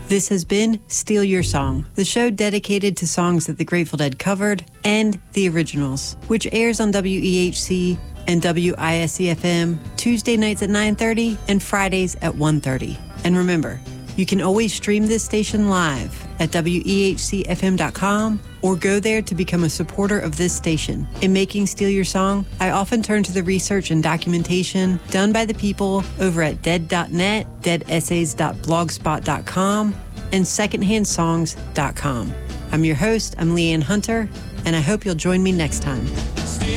This has been Steal Your Song, the show dedicated to songs that the Grateful Dead covered and the originals, which airs on WEHC and WISC-FM Tuesday nights at 9:30 and Fridays at 1:30. And remember, you can always stream this station live at WEHCFM.com or go there to become a supporter of this station. In making Steal Your Song, I often turn to the research and documentation done by the people over at dead.net, deadessays.blogspot.com, and secondhandsongs.com. I'm your host, I'm Leanne Hunter, and I hope you'll join me next time.